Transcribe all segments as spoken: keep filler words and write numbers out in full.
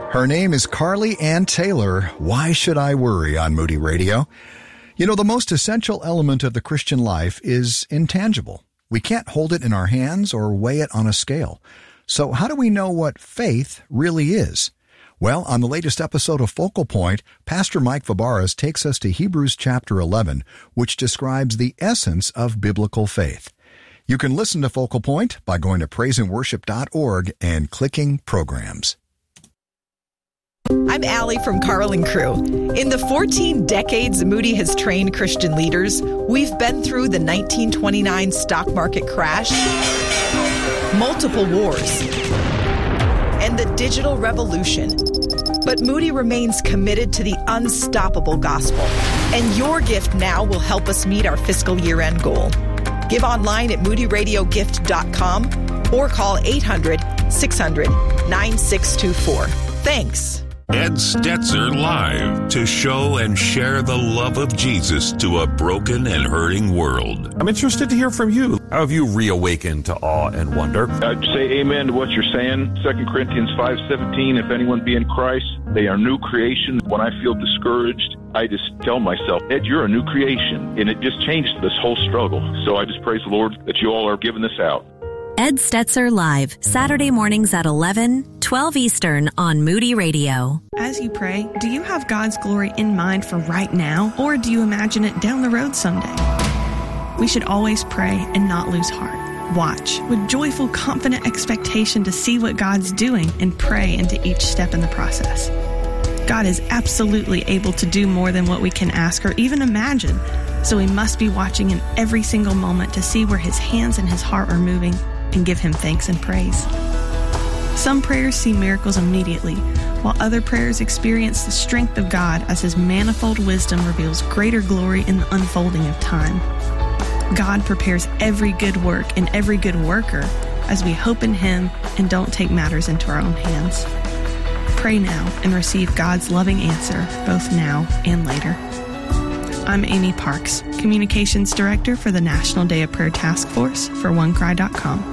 Her name is Carly Ann Taylor. Why should I worry on Moody Radio? You know, the most essential element of the Christian life is intangible. We can't hold it in our hands or weigh it on a scale. So how do we know what faith really is? Well, on the latest episode of Focal Point, Pastor Mike Fabarez takes us to Hebrews chapter eleven, which describes the essence of biblical faith. You can listen to Focal Point by going to praise and worship dot org and clicking Programs. I'm Allie from Carl and Crew. In the fourteen decades Moody has trained Christian leaders, we've been through the nineteen twenty-nine stock market crash, multiple wars, and the digital revolution. But Moody remains committed to the unstoppable gospel, and your gift now will help us meet our fiscal year-end goal. Give online at moody radio gift dot com or call eight hundred, six hundred, nine six two four. Thanks. Ed Stetzer Live, to show and share the love of Jesus to a broken and hurting world. I'm interested to hear from you. How have you reawakened to awe and wonder? I'd say amen to what you're saying. Second Corinthians five seventeen, if anyone be in Christ, they are new creation. When I feel discouraged, I just tell myself, Ed, you're a new creation. And it just changed this whole struggle. So I just praise the Lord that you all are giving this out. Ed Stetzer Live, Saturday mornings at eleven, twelve Eastern on Moody Radio. As you pray, do you have God's glory in mind for right now, or do you imagine it down the road someday? We should always pray and not lose heart. Watch with joyful, confident expectation to see what God's doing and pray into each step in the process. God is absolutely able to do more than what we can ask or even imagine, so we must be watching in every single moment to see where His hands and His heart are moving and give Him thanks and praise. Some prayers see miracles immediately, while other prayers experience the strength of God as His manifold wisdom reveals greater glory in the unfolding of time. God prepares every good work and every good worker as we hope in Him and don't take matters into our own hands. Pray now and receive God's loving answer both now and later. I'm Amy Parks, Communications Director for the National Day of Prayer Task Force for one cry dot com.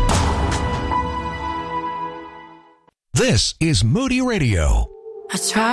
This is Moody Radio. I try